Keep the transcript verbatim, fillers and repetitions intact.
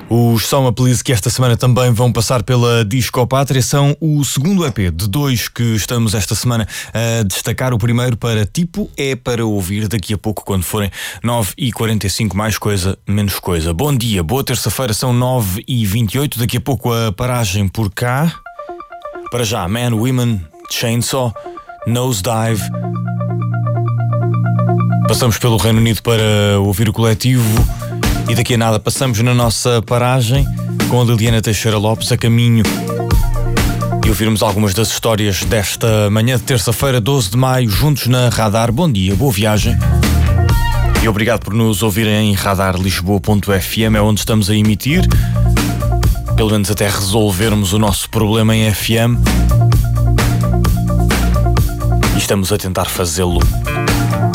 Os Soma Please, que esta semana também vão passar pela Disco Pátria, são o segundo E P de dois que estamos esta semana a destacar. O primeiro para tipo é para ouvir daqui a pouco, quando forem nove e quarenta e cinco, mais coisa, menos coisa. Bom dia, boa terça-feira, são nove e vinte e oito, daqui a pouco a paragem por cá. Para já, Man, Women, Chainsaw, Nosedive. Passamos pelo Reino Unido para ouvir o Coletivo. E daqui a nada passamos na nossa paragem com a Liliana Teixeira Lopes a caminho e ouvirmos algumas das histórias desta manhã de terça-feira, doze de maio, juntos na Radar. Bom dia, boa viagem e obrigado por nos ouvirem em radar lisboa ponto f m, é onde estamos a emitir, pelo menos até resolvermos o nosso problema em F M, e estamos a tentar fazê-lo.